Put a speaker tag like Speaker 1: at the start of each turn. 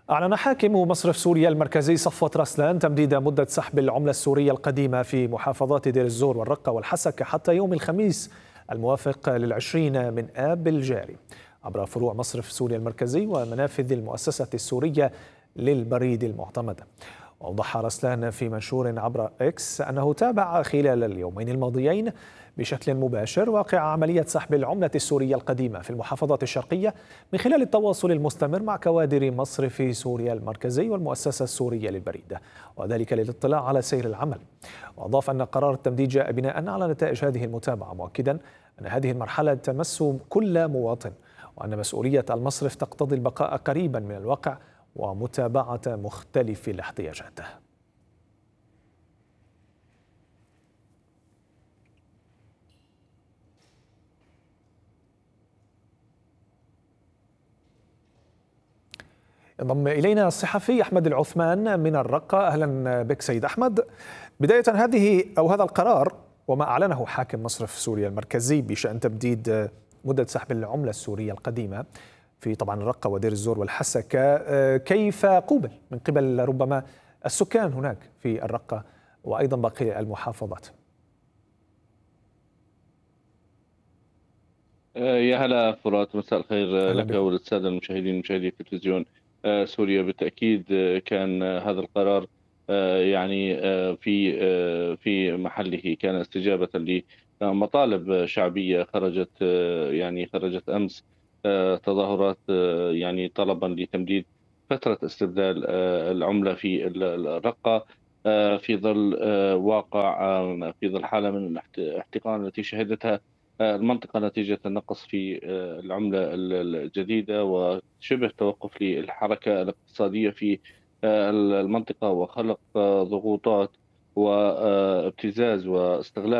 Speaker 1: أعلن حاكم مصرف سوريا المركزي صفوت رسلان تمديد مدة سحب العملة السورية القديمة في محافظات دير الزور والرقة والحسكة حتى يوم الخميس الموافق للعشرين من آب الجاري عبر فروع مصرف سوريا المركزي ومنافذ المؤسسة السورية للبريد المعتمدة. وأوضح رسلان في منشور عبر إكس أنه تابع خلال اليومين الماضيين بشكل مباشر واقع عملية سحب العملة السورية القديمة في المحافظات الشرقية من خلال التواصل المستمر مع كوادر مصرف سوريا المركزي والمؤسسة السورية للبريد، وذلك للاطلاع على سير العمل. وأضاف أن قرار التمديد جاء بناء على نتائج هذه المتابعة، مؤكدا أن هذه المرحلة تمس كل مواطن وأن مسؤولية المصرف تقتضي البقاء قريبا من الواقع ومتابعة مختلف الاحتياجات. انضم إلينا الصحفي أحمد العثمان من الرقة. أهلا بك سيد أحمد. بداية هذا القرار وما أعلنه حاكم مصرف سوريا المركزي بشأن تمديد مدة سحب العملة السورية القديمة في طبعا الرقة ودير الزور والحسكة، كيف قوبل من قبل ربما السكان هناك في الرقة وأيضا باقي المحافظات؟
Speaker 2: يا هلا فرات، مساء الخير
Speaker 1: أهلا
Speaker 2: لك
Speaker 1: بكم.
Speaker 2: وللسادة المشاهدين مشاهدي التلفزيون. سوريا بالتأكيد كان هذا القرار يعني في محله، كان استجابة لمطالب شعبية خرجت، يعني خرجت أمس تظاهرات، يعني طلبا لتمديد فترة استبدال العملة في الرقة، في ظل واقع، في ظل حالة من الاحتقان التي شهدتها المنطقة نتيجة النقص في العملة الجديدة وشبه توقف للحركة الاقتصادية في المنطقة، وخلق ضغوطات وابتزاز واستغلال